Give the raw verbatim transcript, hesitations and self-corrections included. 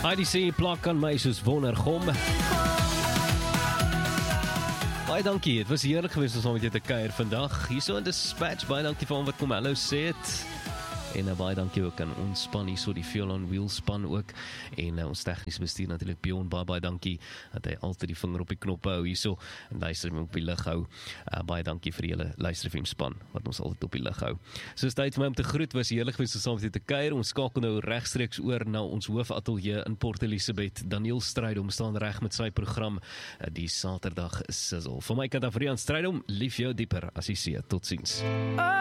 I D C plak aan my soos wondergom. Baie dankie, het was heerlik geweest om saam met jou te kuier vandag. Hier so in Dispatch, baie dankie vir hom wat kom hallo sê het. En uh, baie dankie ook aan ons span hier so, die Feel on Wheels span ook. En uh, ons tegniese bestuur natuurlik Bjorn, baie baie dankie dat hy altyd die vinger op die knop hou hier so en luister hom op die lig hou. Uh, baie dankie vir julle Luister F M span wat ons altyd op die lig hou. So is tyd vir my om te groet, was heerlik geweest om saam met jou te kuier. Ons skakel nou regstreeks oor na ons hoofateljee in Port Elizabeth. Daniel Strydom staan reg met sy program uh, die Saterdag Sizzle. Van my kant af Rian Strydom, lief jou dieper as jy sê. Totsiens.